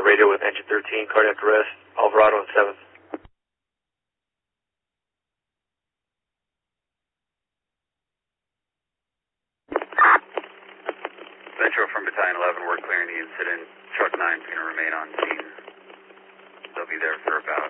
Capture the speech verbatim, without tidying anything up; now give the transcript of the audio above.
radio with engine thirteen, cardiac arrest, Alvarado and seventh. Metro from Battalion eleven, we're clearing the incident. Truck nine is going to remain on scene. They'll be there for about